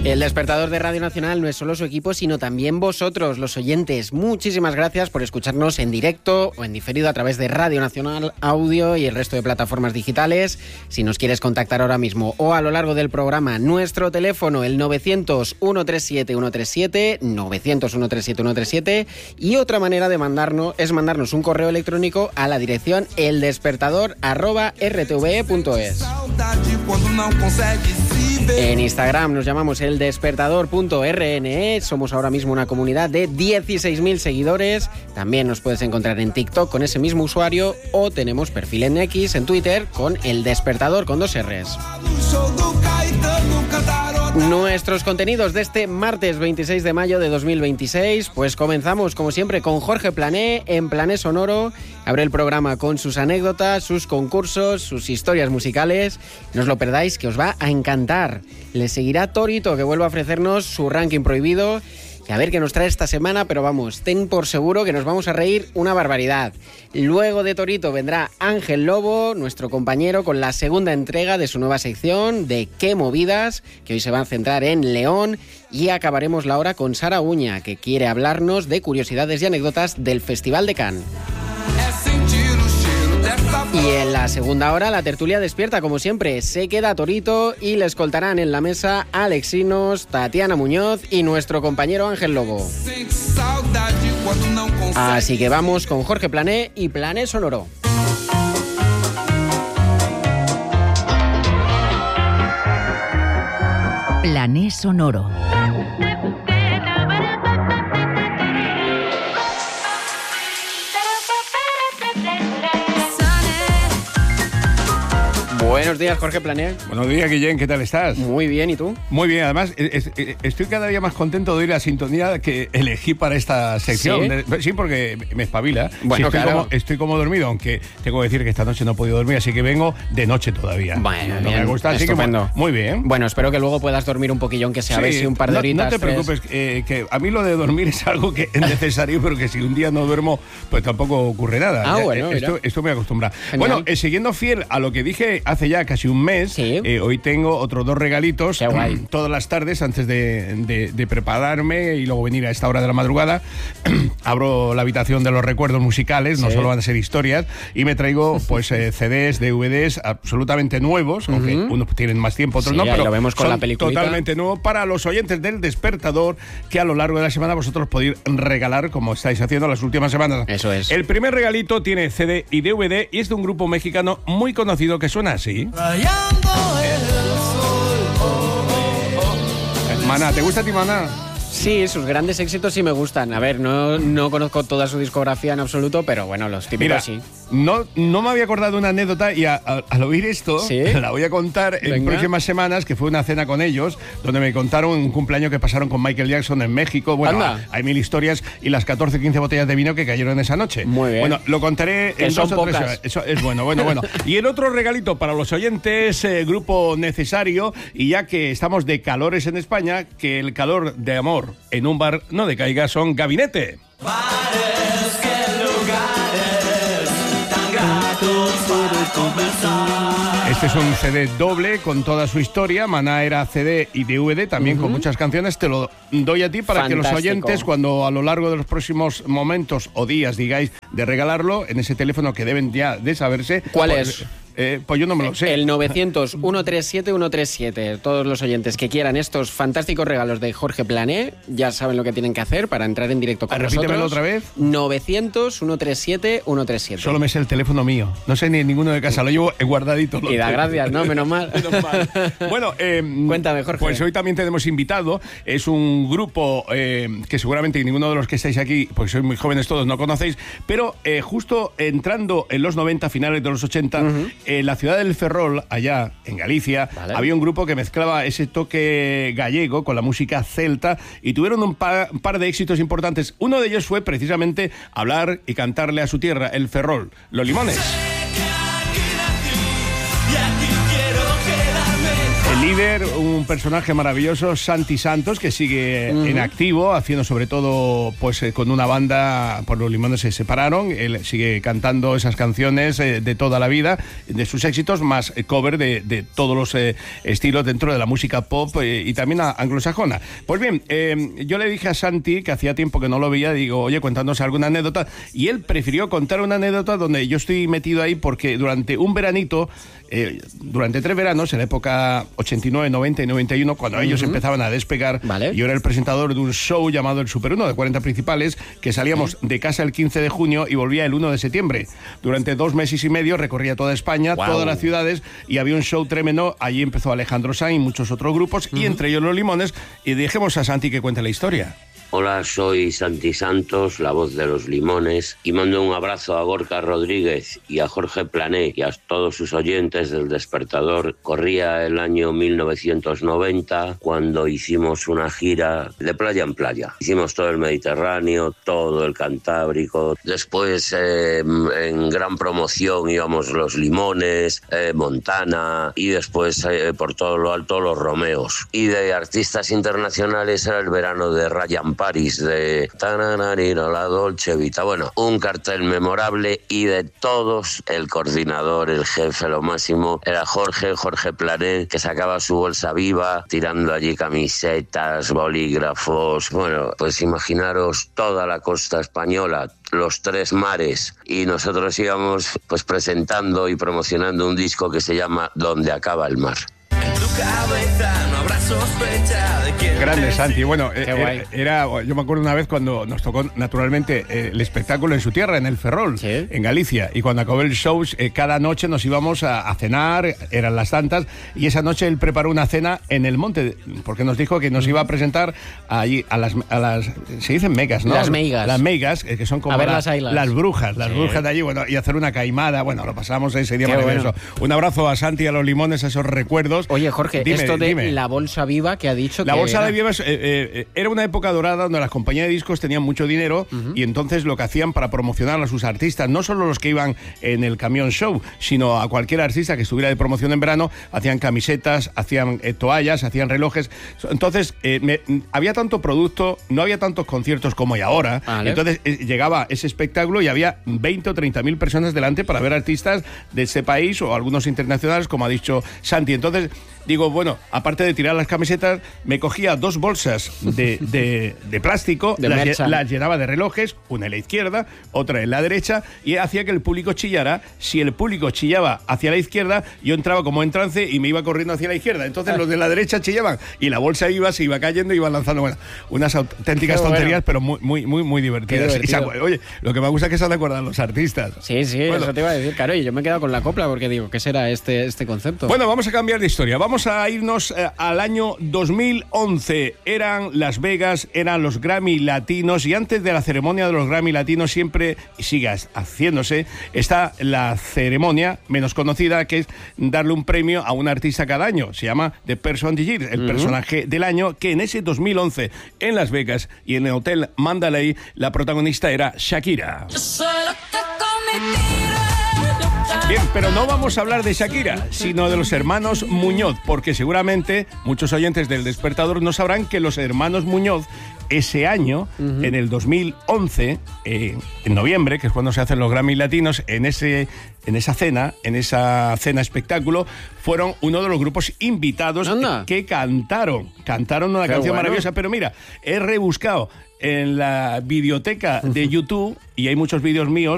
El despertador de Radio Nacional no es solo su equipo, sino también vosotros, los oyentes. Muchísimas gracias por escucharnos en directo o en diferido a través de Radio Nacional Audio y el resto de plataformas digitales. Si nos quieres contactar ahora mismo o a lo largo del programa, nuestro teléfono, el 900-137-137, 900-137-137, y otra manera de mandarnos es mandarnos un correo electrónico a la dirección eldespertador@rtve.es. En Instagram nos llamamos eldespertador.rne, somos ahora mismo una comunidad de 16.000 seguidores. También nos puedes encontrar en TikTok con ese mismo usuario o tenemos perfil en X, en Twitter, con El Despertador con 2 R's. Nuestros contenidos de este martes 26 de mayo de 2026, pues comenzamos como siempre con Jorge Plané en Plané Sonoro. Abre el programa con sus anécdotas, sus concursos, sus historias musicales. No os lo perdáis, que os va a encantar. Le seguirá Torito, que vuelve a ofrecernos su ranking prohibido. Y a ver qué nos trae esta semana, pero vamos, ten por seguro que nos vamos a reír una barbaridad. Luego de Torito vendrá Ángel Lobo, nuestro compañero, con la segunda entrega de su nueva sección de Qué Movidas, que hoy se va a centrar en León. Y acabaremos la hora con Sara Uña, que quiere hablarnos de curiosidades y anécdotas del Festival de Cannes. Y en la segunda hora, la tertulia despierta, como siempre. Se queda Torito y le escoltarán en la mesa Alexinos, Tatiana Muñoz y nuestro compañero Ángel Lobo. Así que vamos con Jorge Plané y Plané Sonoro. Plané Sonoro. Buenos días, Jorge Plané. Buenos días, Guillén, ¿qué tal estás? Muy bien, ¿y tú? Muy bien, además estoy cada día más contento de oír la sintonía que elegí para esta sección. Sí, porque me espabila. Bueno, sí, claro. Estoy como dormido, aunque tengo que decir que esta noche no he podido dormir, así que vengo de noche todavía. Bueno, no bien, me gusta, así estupendo. Que muy bien. Bueno, espero que luego puedas dormir un poquillo, aunque sea, a ver si un par de horitas. No te preocupes, que a mí lo de dormir es algo que es necesario, pero que si un día no duermo, pues tampoco ocurre nada. Ah, bueno, esto me acostumbra. Genial. Bueno, siguiendo fiel a lo que dije hace ya casi un mes, sí. Hoy tengo otros 2 regalitos. Qué guay. Todas las tardes antes de prepararme y luego venir a esta hora de la madrugada. Abro la habitación de los recuerdos musicales, no solo van a ser historias, y me traigo pues CDs, DVDs absolutamente nuevos, aunque unos tienen más tiempo, otros no, pero lo vemos con son la peliculita. Totalmente nuevos para los oyentes del Despertador, que a lo largo de la semana vosotros podéis regalar, como estáis haciendo las últimas semanas. Eso es. El primer regalito tiene CD y DVD y es de un grupo mexicano muy conocido que suena así. Maná, ¿te gusta a ti, Maná? Sí, sus grandes éxitos sí me gustan. A ver, no conozco toda su discografía en absoluto, pero bueno, los típicos. Mira, sí. No me había acordado de una anécdota y al oír esto, ¿sí? La voy a contar en próximas semanas, que fue una cena con ellos, donde me contaron un cumpleaños que pasaron con Michael Jackson en México. Bueno, hay 1000 historias y las 14, 15 botellas de vino que cayeron esa noche. Muy bien. Bueno, lo contaré que en son 2 o 3 pocas. horas. Eso es bueno. Y el otro regalito para los oyentes, grupo necesario, y ya que estamos de calores en España, que el calor de amor en un bar no decaiga, son Gabinete. Bares, que lugares tan gratos para conversar. Este es un CD doble con toda su historia. Maná era CD y DVD, también con muchas canciones. Te lo doy a ti para Fantástico. que los oyentes, cuando a lo largo de los próximos momentos o días digáis de regalarlo, en ese teléfono que deben ya de saberse. ¿Cuál pues, es? Pues yo no me lo sé. El 900-137-137. Todos los oyentes que quieran estos fantásticos regalos de Jorge Plané ya saben lo que tienen que hacer para entrar en directo con nosotros. Repítemelo otra vez. 900-137-137. Solo me sé el teléfono mío. No sé ni ninguno de casa. Lo llevo guardadito. Y da gracias, ¿no? Menos mal. Bueno, cuéntame, Jorge. Pues hoy también tenemos invitado. Es un grupo que seguramente ninguno de los que estáis aquí, porque sois muy jóvenes todos, no conocéis, pero justo entrando en los 90, finales de los 80, en la ciudad del Ferrol, allá en Galicia, había un grupo que mezclaba ese toque gallego con la música celta y tuvieron un par de éxitos importantes. Uno de ellos fue precisamente hablar y cantarle a su tierra, el Ferrol, Los Limones. El líder, un personaje maravilloso, Santi Santos, que sigue en activo, haciendo sobre todo pues con una banda, por Los Limones se separaron, él sigue cantando esas canciones de toda la vida, de sus éxitos, más cover de todos los estilos dentro de la música pop y también anglosajona. Pues bien, yo le dije a Santi, que hacía tiempo que no lo veía, digo, oye, cuéntanos alguna anécdota, y él prefirió contar una anécdota donde yo estoy metido ahí porque durante un veranito, durante 3 veranos, en la época 89, 90 y 91, cuando ellos empezaban a despegar, yo era el presentador de un show llamado El Super 1 de 40 principales, que salíamos de casa el 15 de junio y volvía el 1 de septiembre. Durante 2 meses y medio recorría toda España, todas las ciudades, y había un show tremendo. Allí empezó Alejandro Sanz y muchos otros grupos, y entre ellos Los Limones, y dejemos a Santi que cuente la historia. Hola, soy Santi Santos, la voz de Los Limones, y mando un abrazo a Gorka Rodríguez y a Jorge Plané y a todos sus oyentes del Despertador. Corría el año 1990 cuando hicimos una gira de playa en playa. Hicimos todo el Mediterráneo, todo el Cantábrico. Después, en gran promoción, íbamos Los Limones, Montana, y después por todo lo alto Los Romeos. Y de artistas internacionales era el verano de Ryan Paris, de Tananarina, la Dolce Vita. Bueno, un cartel memorable, y de todos el coordinador, el jefe, lo máximo, era Jorge Plané, que sacaba su bolsa viva, tirando allí camisetas, bolígrafos. Bueno, pues imaginaros toda la costa española, los 3 mares, y nosotros íbamos pues presentando y promocionando un disco que se llama Donde acaba el mar. Grande, Santi. Bueno, yo me acuerdo una vez cuando nos tocó naturalmente el espectáculo en su tierra, en el Ferrol, en Galicia, y cuando acabó el show, cada noche nos íbamos a cenar, eran las tantas, y esa noche él preparó una cena en el monte, porque nos dijo que nos iba a presentar allí a las se dicen megas, ¿no? Las meigas. Las meigas, que son como las brujas de allí, bueno, y hacer una caimada. Bueno, lo pasamos ese día maravilloso. Bueno. Un abrazo a Santi y a Los Limones, a esos recuerdos. Oye, Jorge, dime. La bolsa viva que ha dicho la bolsa viva era una época dorada donde las compañías de discos tenían mucho dinero, y entonces lo que hacían para promocionar a sus artistas, no solo los que iban en el camión show, sino a cualquier artista que estuviera de promoción en verano, hacían camisetas, hacían toallas, hacían relojes. Entonces había tanto producto, no había tantos conciertos como hay ahora. Vale. Entonces llegaba ese espectáculo y había 20 o 30.000 personas delante para ver artistas de ese país o algunos internacionales, como ha dicho Santi. Entonces digo, bueno, aparte de tirar las camisetas, me cogía 2 bolsas de plástico, las llenaba de relojes, una en la izquierda, otra en la derecha, y hacía que el público chillara. Si el público chillaba hacia la izquierda, yo entraba como en trance y me iba corriendo hacia la izquierda. Entonces los de la derecha chillaban y la bolsa se iba cayendo y iba lanzando, bueno, unas auténticas tonterías, pero muy divertidas. Oye, lo que me gusta es que se han acordado los artistas. Sí, bueno, eso te iba a decir, claro, y yo me he quedado con la copla porque digo, ¿qué será este concepto? Bueno, vamos a cambiar de historia. Vamos a irnos al año 2011. Eran Las Vegas, eran los Grammy Latinos, y antes de la ceremonia de los Grammy Latinos siempre, y sigue haciéndose, está la ceremonia menos conocida, que es darle un premio a un artista cada año. Se llama The Person of the Year, el personaje del año, que en ese 2011 en Las Vegas y en el Hotel Mandalay la protagonista era Shakira. Bien, pero no vamos a hablar de Shakira, sino de los hermanos Muñoz, porque seguramente muchos oyentes del Despertador no sabrán que los hermanos Muñoz ese año, en el 2011, en noviembre, que es cuando se hacen los Grammy Latinos, en esa cena espectáculo, fueron uno de los grupos invitados que cantaron una canción maravillosa. Pero mira, he rebuscado en la videoteca de YouTube, y hay muchos vídeos míos